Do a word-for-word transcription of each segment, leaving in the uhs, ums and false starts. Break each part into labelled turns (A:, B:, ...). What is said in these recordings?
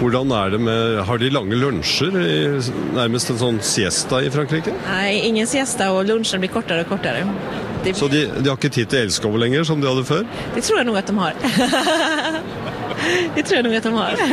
A: Hvordan er det med, har de lange lunsjer, nærmest en sånn siesta i Frankrike?
B: Nej, ingen siesta och lunchen blir kortare och kortare. Det...
A: Så de, de har ikke tid til elskov lenger, som de hadde før?
B: Det tror jeg nog at de har. Det tror jeg nog at de har.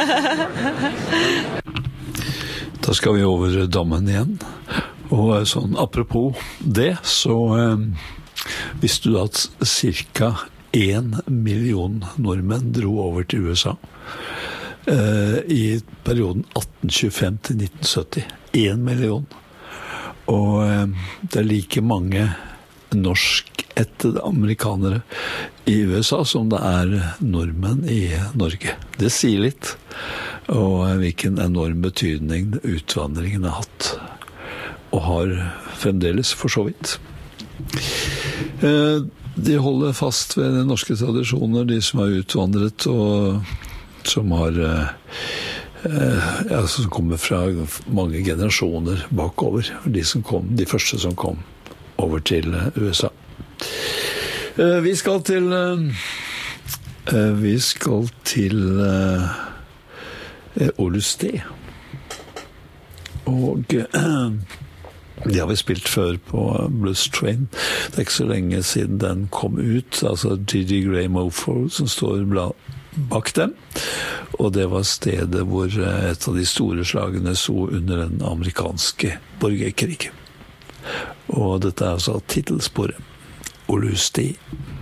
C: Da skal vi over dammen igjen. Og sånn, apropos det, så eh, visste du at cirka en million nordmenn dro over til U S A eh, i perioden atten tjuefem til nitten sytti. En million. Og eh, det er like mange norsk-ættede amerikanere i U S A som det er nordmenn i Norge. Det sier litt, og hvilken enorm betydning utvandringen har hatt, og har fremdeles for så vidt. De holder fast ved de norske tradisjoner, de som har utvandret, og som har ja, som kommer fra mange generasjoner bakover, de, som kom, de første som kom over til U S A. Vi skal til vi skal til Olusté. Og det har vi spilt før på Blues Train. Det er ikke så lenge siden den kom ut, altså G G Gray Mofo som står bak dem. Og det var stedet hvor et av de store slagene så under den amerikanske borgerkrigen. Og dette er altså titelsporet Olusté.